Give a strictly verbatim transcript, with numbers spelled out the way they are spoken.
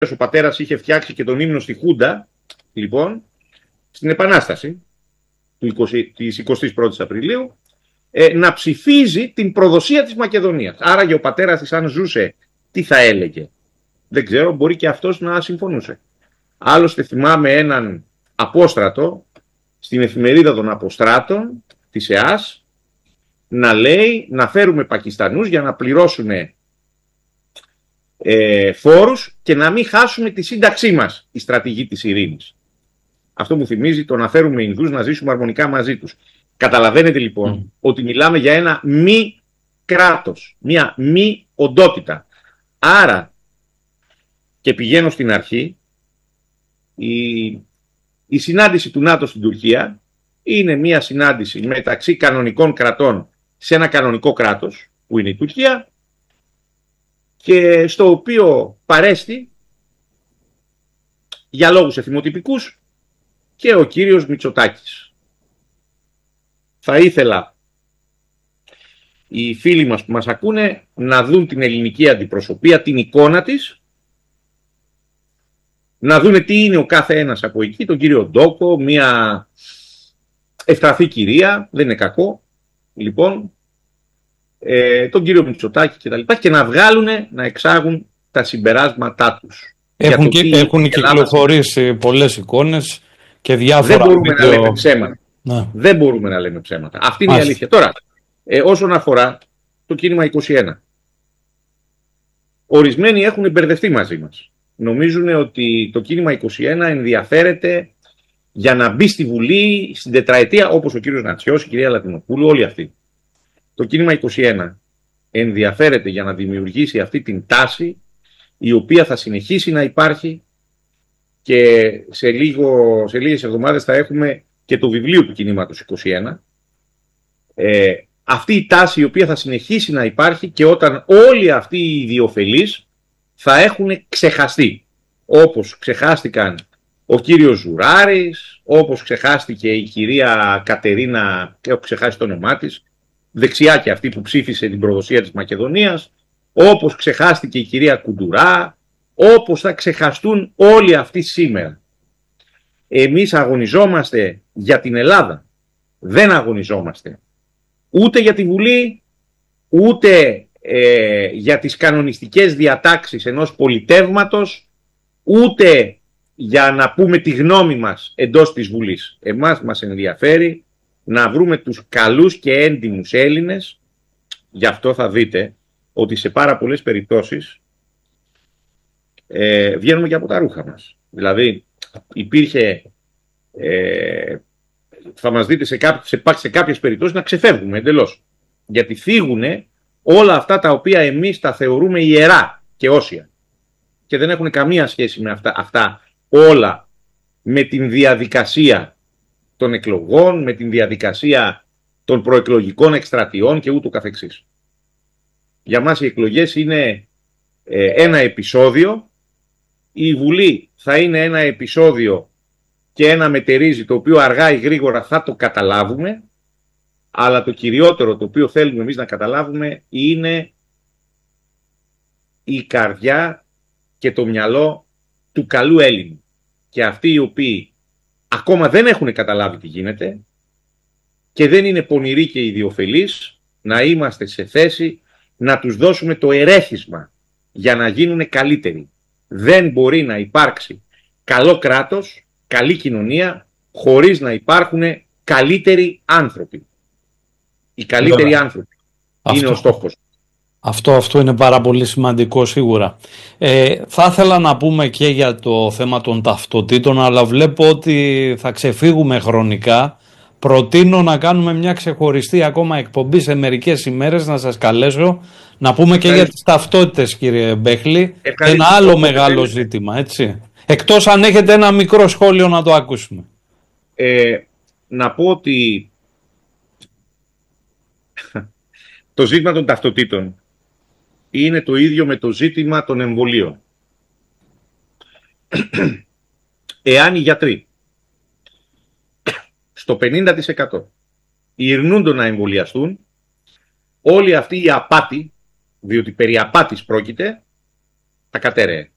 ο πατέρας είχε φτιάξει και τον ύμνο στη Χούντα, λοιπόν, στην Επανάσταση του εικοστή, της εικοστής πρώτης Απριλίου, ε, να ψηφίζει την προδοσία της Μακεδονίας. Άρα για ο πατέρας της, αν ζούσε, τι θα έλεγε? Δεν ξέρω, μπορεί και αυτός να συμφωνούσε. Άλλωστε θυμάμαι έναν απόστρατο στην εφημερίδα των Αποστράτων της ΕΑΣ να λέει να φέρουμε Πακιστανούς για να πληρώσουν ε, φόρους και να μην χάσουμε τη σύνταξή μας, η στρατηγή της ειρήνης. Αυτό μου θυμίζει το να φέρουμε Ινδούς να ζήσουμε αρμονικά μαζί τους. Καταλαβαίνετε λοιπόν mm. ότι μιλάμε για ένα μη κράτος, μια μη οντότητα. Άρα, και πηγαίνω στην αρχή, η, η συνάντηση του ΝΑΤΟ στην Τουρκία είναι μια συνάντηση μεταξύ κανονικών κρατών σε ένα κανονικό κράτος, που είναι η Τουρκία, και στο οποίο παρέστη για λόγους εθιμοτυπικούς και ο κύριος Μητσοτάκης. Θα ήθελα οι φίλοι μας που μας ακούνε να δουν την ελληνική αντιπροσωπεία, την εικόνα της, να δούνε τι είναι ο κάθε ένας από εκεί, τον κύριο Ντόκο, μια ευτραφή κυρία, δεν είναι κακό, λοιπόν, ε, τον κύριο Μητσοτάκη και τα λοιπά, και να βγάλουν, να εξάγουν τα συμπεράσματά τους. Έχουν, και, έχουν κυκλοφορήσει πολλές εικόνες και διάφορα. Δεν μπορούμε βίντεο... να λέμε ψέματα. Ναι. Δεν μπορούμε να λέμε ψέματα. Αυτή είναι Άς. η αλήθεια. Τώρα, ε, όσον αφορά το κίνημα είκοσι ένα, ορισμένοι έχουν μπερδευτεί μαζί μας. Νομίζουν ότι το κίνημα είκοσι ένα ενδιαφέρεται για να μπει στη Βουλή στην τετραετία, όπως ο κύριος Νατσιός, η κυρία Λατινοπούλου, όλοι αυτοί. Το κίνημα είκοσι ένα ενδιαφέρεται για να δημιουργήσει αυτή την τάση, η οποία θα συνεχίσει να υπάρχει, και σε, λίγο, σε λίγες εβδομάδες θα έχουμε και το βιβλίο του κινήματος είκοσι ένα. Ε, αυτή η τάση η οποία θα συνεχίσει να υπάρχει, και όταν όλοι αυτοί οι ιδιοφελείς θα έχουν ξεχαστεί. Όπως ξεχάστηκαν ο κύριος Ζουράρης, όπως ξεχάστηκε η κυρία Κατερίνα, έχω ξεχάσει το όνομά της, δεξιά και αυτή που ψήφισε την προδοσία της Μακεδονίας, όπως ξεχάστηκε η κυρία Κουντουρά, όπως θα ξεχαστούν όλοι αυτοί σήμερα. Εμείς αγωνιζόμαστε για την Ελλάδα. Δεν αγωνιζόμαστε ούτε για τη Βουλή, ούτε ε, για τις κανονιστικές διατάξεις ενός πολιτεύματος, ούτε για να πούμε τη γνώμη μας εντός της Βουλής. Εμάς μας ενδιαφέρει να βρούμε τους καλούς και έντιμους Έλληνες. Γι' αυτό θα δείτε ότι σε πάρα πολλές περιπτώσεις ε, βγαίνουμε και από τα ρούχα μας. Δηλαδή υπήρχε, ε, θα μας δείτε σε, κά, σε, σε κάποιες περιπτώσεις να ξεφεύγουμε εντελώς. Γιατί φύγουν όλα αυτά τα οποία εμείς τα θεωρούμε ιερά και όσια. Και δεν έχουν καμία σχέση με αυτά, αυτά όλα με την διαδικασία των εκλογών, με την διαδικασία των προεκλογικών εκστρατιών και ούτω καθεξής. Για μας οι εκλογές είναι ε, ένα επεισόδιο, η Βουλή θα είναι ένα επεισόδιο και ένα μετερίζει το οποίο αργά ή γρήγορα θα το καταλάβουμε, αλλά το κυριότερο το οποίο θέλουμε εμείς να καταλάβουμε είναι η καρδιά και το μυαλό του καλού Έλληνου. Και αυτοί οι οποίοι ακόμα δεν έχουν καταλάβει τι γίνεται και δεν είναι πονηροί και ιδιοφελείς, να είμαστε σε θέση να τους δώσουμε το ερέχισμα για να γίνουν καλύτεροι. Δεν μπορεί να υπάρξει καλό κράτος, καλή κοινωνία, χωρίς να υπάρχουν καλύτεροι άνθρωποι. Οι καλύτεροι Βέβαια. άνθρωποι αυτό, είναι ο στόχος. Αυτό, αυτό είναι πάρα πολύ σημαντικό σίγουρα. Ε, θα ήθελα να πούμε και για το θέμα των ταυτοτήτων, αλλά βλέπω ότι θα ξεφύγουμε χρονικά. Προτείνω να κάνουμε μια ξεχωριστή ακόμα εκπομπή σε μερικές ημέρες, να σας καλέσω να πούμε και για τις ταυτότητες, κύριε Μπέχλη. Ένα άλλο μεγάλο ζήτημα, έτσι. Εκτός αν έχετε ένα μικρό σχόλιο να το ακούσουμε. Ε, να πω ότι το ζήτημα των ταυτοτήτων είναι το ίδιο με το ζήτημα των εμβολίων. Εάν οι γιατροί στο πενήντα τοις εκατό ειρνούνται να εμβολιαστούν, όλη αυτή η απάτη, διότι περί απάτης πρόκειται, θα κατέρεε.